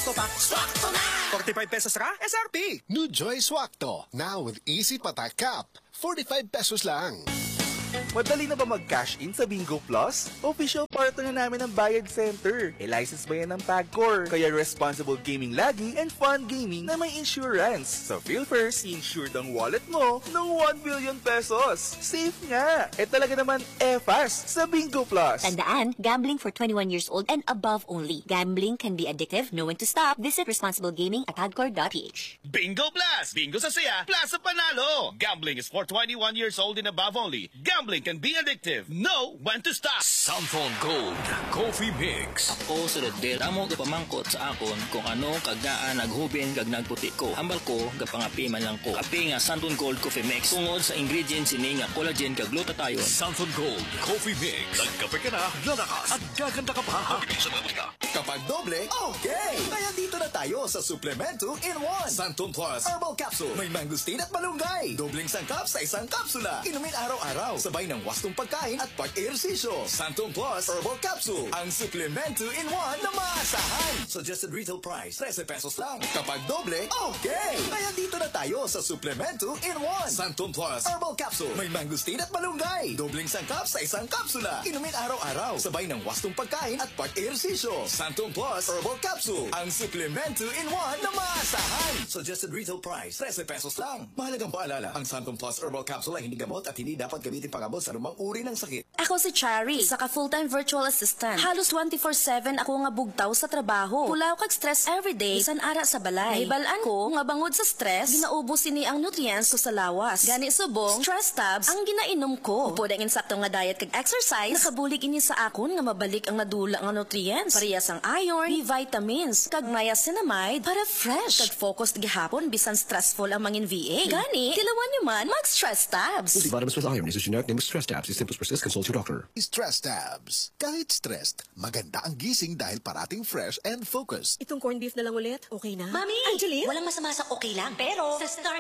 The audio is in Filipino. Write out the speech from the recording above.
Swakto pa. Swakto na! 45 pesos ka? SRP! New Joy Swakto, now with easy patak cap. 45 pesos lang. Madali na ba mag-cash in sa Bingo Plus? Official partner na namin ng Bayad Center. E-license ba yan ng PAGCOR? Kaya responsible gaming lagi and fun gaming na may insurance. So feel first, insured ang wallet mo ng 1 billion pesos. Safe nga! E talaga naman fast sa Bingo Plus. Tandaan, gambling for 21 years old and above only. Gambling can be addictive. Know when to stop. Visit responsiblegaming@pagcor.ph. Bingo Plus! Bingo sa saya, plus sa panalo! Gambling is for 21 years old and above only. Gambling can be addictive. Know when to stop! Samphon Gold Coffee Mix. Ako sa Rodel, damo gapamangkot sa akon kung ano kagaan naghubin kag nagputi ko. Hambal ko gapangapi man lang ko. Kape nga Samphon Gold Coffee Mix. Tungod sa ingredients ini nga collagen kag glutathione. Samphon Gold Coffee Mix. Nagkape ka na, lalakas at gaganda ka pa. Sa mga Kapag doble, okay! Kaya dito na tayo sa Suplemento in 1. Santon Plus Herbal Capsule. May mangustin at malunggay. Dobleng sangkap sa isang kapsula. Inumin araw-araw. Sabay ng wastong pagkain at pag-ehersisyo. Santon Plus Herbal Capsule. Ang Suplemento in 1 na maasahan. Suggested retail price, 13 pesos lang. Kapag doble, okay! Kaya dito na tayo sa Suplemento in 1. Santon Plus Herbal Capsule. May mangustin at malunggay. Dobleng sangkap sa isang kapsula. Inumin araw-araw. Sabay ng wastong pagkain at pag-ehersisyo. Santon Plus Herbal Capsule. Ang Suplemento in 1 na maasahan. Suggested retail price, 13 pesos lang. Mahalagang paalala, ang Santon Plus Herbal Capsule ay hindi gamot at hindi dapat gamitin pangabot sa anumang uri ng sakit. Ako si Chari, saka full-time virtual assistant. Halos 24/7 ako nga bugtaw sa trabaho. Pulaw kag stress everyday, bisan ara sa balay. Nahibalaan ko nga bangod sa stress, ginaubos ini ang nutrients ko sa lawas. Gani subong, stress tabs ang ginainom ko. Upod ang insakto nga diet kag exercise, nakabulig ini sa akon nga mabalik ang nadula nga nutrients. Parehas ang iron, vitamins, kag niacinamide para fresh kag focused gihapon bisan stressful ang mangin VA. Gani, tilawan nyo man mag-stress tabs. Multivitamins with iron is a generic name of stress tabs. If symptoms persist, consult your doctor. Stress tabs. Kahit stressed, maganda ang gising dahil parating fresh and focused. Itong corned beef na lang ulit, okay na? Mami! Angeline? Walang masama sa okay lang. Pero, sa Star